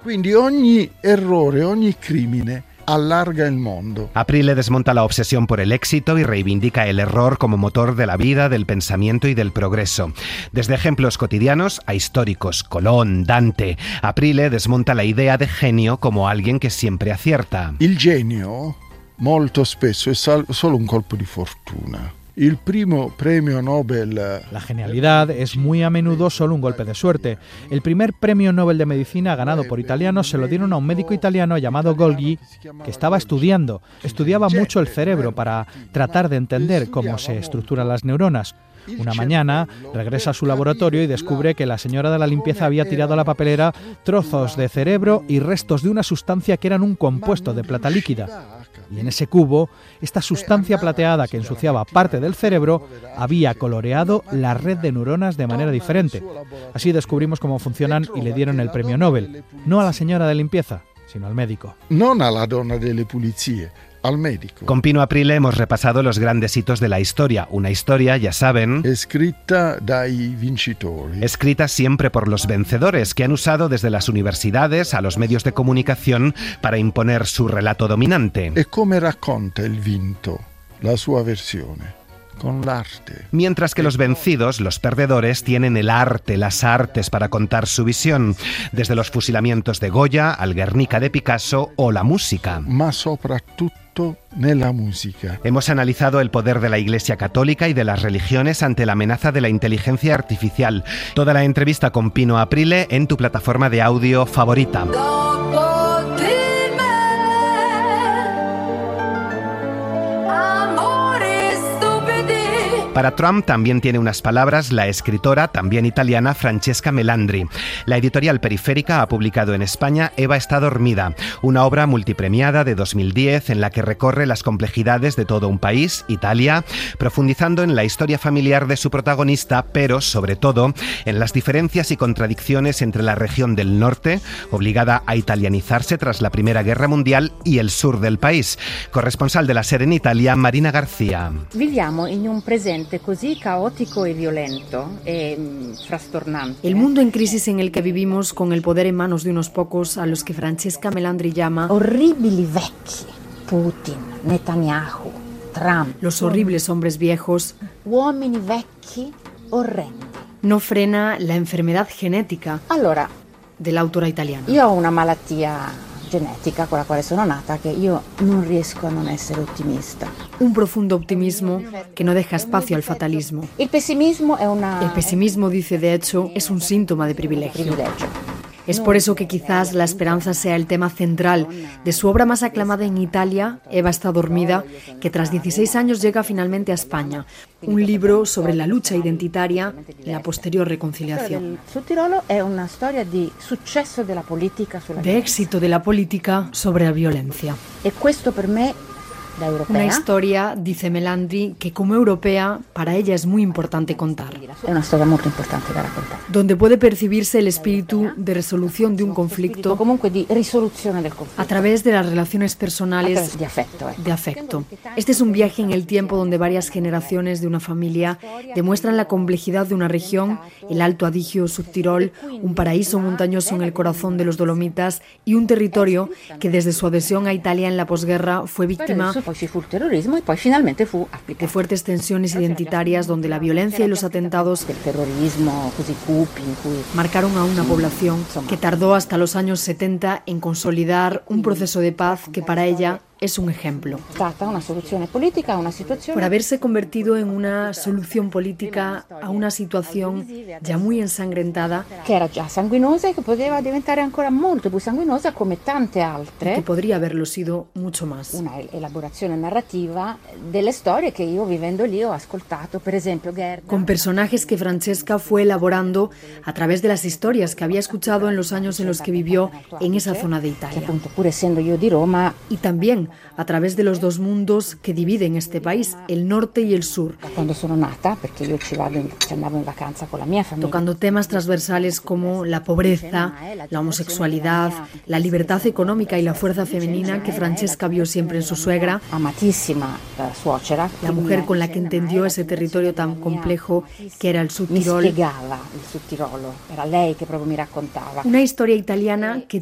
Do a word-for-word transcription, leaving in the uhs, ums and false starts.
Quindi ogni errore, ogni crimine alarga el mundo. Aprile desmonta la obsesión por el éxito y reivindica el error como motor de la vida, del pensamiento y del progreso. Desde ejemplos cotidianos a históricos, Colón, Dante, Aprile desmonta la idea de genio como alguien que siempre acierta. Il genio molto spesso è solo un colpo di fortuna. El primo premio Nobel. La genialidad es muy a menudo solo un golpe de suerte. El primer premio Nobel de Medicina ganado por italianos se lo dieron a un médico italiano llamado Golgi, que estaba estudiando. Estudiaba mucho el cerebro para tratar de entender cómo se estructuran las neuronas. Una mañana regresa a su laboratorio y descubre que la señora de la limpieza había tirado a la papelera trozos de cerebro y restos de una sustancia que eran un compuesto de plata líquida. Y en ese cubo, esta sustancia plateada que ensuciaba parte del cerebro había coloreado la red de neuronas de manera diferente. Así descubrimos cómo funcionan y le dieron el premio Nobel, no a la señora de limpieza, sino al médico. No a la donna delle pulizie. Al médico. Con Pino Aprile hemos repasado los grandes hitos de la historia. Una historia, ya saben, escrita dai vincitori. Escrita siempre por los vencedores, que han usado desde las universidades a los medios de comunicación para imponer su relato dominante. E come racconta il vinto, la sua versione. Con l'arte. Mientras que los vencidos, los perdedores, tienen el arte, las artes para contar su visión, desde los fusilamientos de Goya al Guernica de Picasso o la música. Ma soprattutto nella musica. Hemos analizado el poder de la Iglesia Católica y de las religiones ante la amenaza de la inteligencia artificial. Toda la entrevista con Pino Aprile en tu plataforma de audio favorita. Para Trump también tiene unas palabras la escritora, también italiana, Francesca Melandri. La editorial Periférica ha publicado en España Eva está dormida, una obra multipremiada de dos mil diez en la que recorre las complejidades de todo un país, Italia, profundizando en la historia familiar de su protagonista, pero sobre todo en las diferencias y contradicciones entre la región del norte, obligada a italianizarse tras la Primera Guerra Mundial, y el sur del país. Corresponsal de la SER en Italia, Marina García. Viviamo in un presente così caótico y violento e frastornante. El mundo en crisis en el que vivimos, con el poder en manos de unos pocos a los que Francesca Melandri llama orribili vecchi, Putin, Netanyahu, Trump. Los horribles hombres viejos. Uomini vecchi orrendi. No frena la enfermedad genética allora, de la autora italiana. Io ho una malattia genetica con la quale sono nata che io non riesco a non essere ottimista. Un profundo optimismo que no deja espacio al fatalismo. El pesimismo è una... El pesimismo, dice, de hecho, es un síntoma de privilegio. privilegio. Es por eso que quizás la esperanza sea el tema central de su obra más aclamada en Italia, Eva está dormida, que tras dieciséis años llega finalmente a España. Un libro sobre la lucha identitaria y la posterior reconciliación. Sul Tirolo è una storia di successo della politica sulla de éxito de la política sobre la violencia. E questo per me, da europea, una historia, dice Melandri, que como europea para ella es muy importante contar. Es una historia muy importante da raccontare. Donde puede percibirse el espíritu de resolución de un conflicto, comunque di risoluzione del conflitto, a través de las relaciones personales de afecto. Eh. de afecto. Este es un viaje en el tiempo donde varias generaciones de una familia demuestran la complejidad de una región, el Alto Adigio Subtirol, un paraíso montañoso en el corazón de los Dolomitas y un territorio que desde su adhesión a Italia en la posguerra fue víctima poi ci fu il terrorismo e poi finalmente fu de fuertes tensiones identitarias donde la violencia y los atentados del terrorismo così cupi in cui marcaron a una población que tardó hasta los años setenta en consolidar un proceso de paz que para ella es un ejemplo. Una solución política a una situación. Por haberse convertido en una solución política a una situación ya muy ensangrentada, que era già sanguinosa y que poteva diventare ancora molto più sanguinosa come tante altre, que podría haberlo sido mucho más. Una elaborazione narrativa delle storie che io vivendo lì ho ascoltato, per esempio Gerda. Con personajes que Francesca fue elaborando a través de las historias que había escuchado en los años en los que vivió en esa zona de Italia. Que appunto, pur essendo io di Roma, y también a través de los dos mundos que dividen este país, el norte y el sur. Cuando sono nata, perché io ci vado in, ci andavo in vacanza con la mia famiglia. Tocando temas transversales como la pobreza, la homosexualidad, la libertad económica y la fuerza femenina que Francesca vio siempre en su suegra. Amatissima suocera. La mujer con la que entendió ese territorio tan complejo que era el Sud Tirol. Mi spiegava il Sud Tirolo, era lei che proprio mi raccontava. Una historia italiana que